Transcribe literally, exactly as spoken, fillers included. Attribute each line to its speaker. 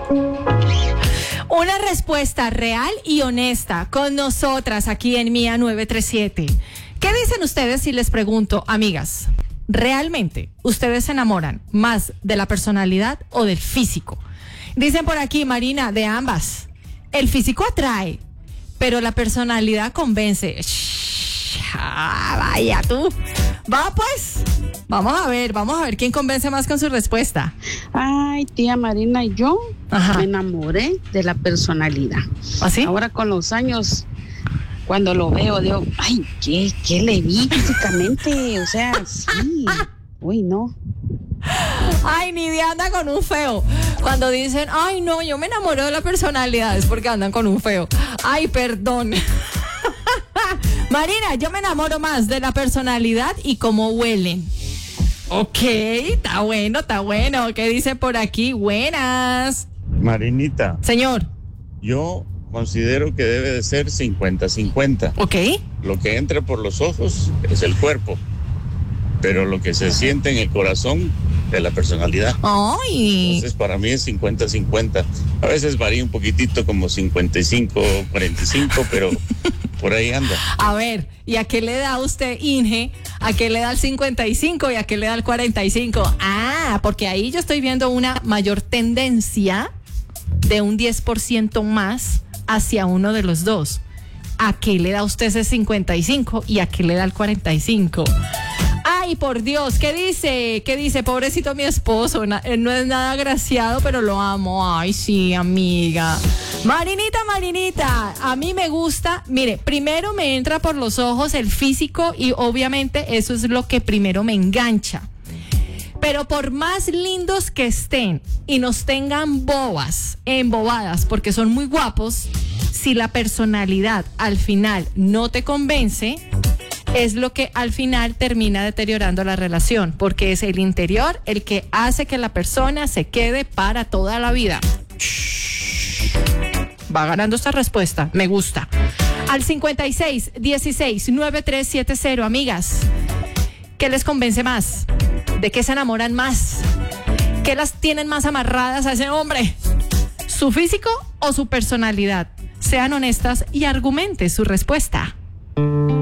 Speaker 1: Una respuesta real y honesta con nosotras aquí en Mía nueve tres siete. ¿Qué dicen ustedes si les pregunto, amigas? ¿Realmente ustedes se enamoran más de la personalidad o del físico? Dicen por aquí, Marina, de ambas. El físico atrae, pero la personalidad convence. Shh, ah, vaya tú. Va pues, vamos a ver, vamos a ver quién convence más con su respuesta.
Speaker 2: Ay, tía Marina, yo
Speaker 1: Ajá.
Speaker 2: me enamoré de la personalidad.
Speaker 1: ¿Así?
Speaker 2: Ahora con los años, cuando lo veo, digo, ay, ¿qué, qué le vi físicamente? O sea, sí. Uy, no.
Speaker 1: Ay, Nidia anda con un feo. Cuando dicen, ay, no, yo me enamoré de la personalidad, es porque andan con un feo. Ay, perdón. Marina, yo me enamoro más de la personalidad y cómo huelen. Ok, está bueno, está bueno. ¿Qué dice por aquí? Buenas.
Speaker 3: Marinita,
Speaker 1: Señor.
Speaker 3: yo considero que debe de ser cincuenta cincuenta.
Speaker 1: Ok.
Speaker 3: Lo que entra por los ojos es el cuerpo, pero lo que se siente en el corazón es la personalidad.
Speaker 1: Ay.
Speaker 3: Entonces para mí es cincuenta cincuenta. A veces varía un poquitito como cincuenta y cinco cuarenta y cinco, pero por ahí anda.
Speaker 1: A ver, ¿y a qué le da usted, Inge? ¿A qué le da el cincuenta y cinco y a qué le da el cuarenta y cinco? Ah, porque ahí yo estoy viendo una mayor tendencia de un diez por ciento más hacia uno de los dos. ¿A qué le da usted ese cincuenta y cinco y a qué le da el cuarenta y cinco? Ay, por Dios, ¿qué dice? ¿Qué dice? Pobrecito mi esposo, na- él no es nada agraciado, pero lo amo. Ay, sí, amiga. Marinita, Marinita, a mí me gusta, mire, primero me entra por los ojos el físico y obviamente eso es lo que primero me engancha. Pero por más lindos que estén y nos tengan bobas, embobadas, porque son muy guapos, si la personalidad al final no te convence, es lo que al final termina deteriorando la relación, porque es el interior el que hace que la persona se quede para toda la vida. Va ganando esta respuesta, me gusta. Al cincuenta y seis, dieciséis, noventa y tres setenta, amigas, ¿qué les convence más? ¿De qué se enamoran más? ¿Qué las tienen más amarradas a ese hombre? ¿Su físico o su personalidad? Sean honestas y argumenten su respuesta.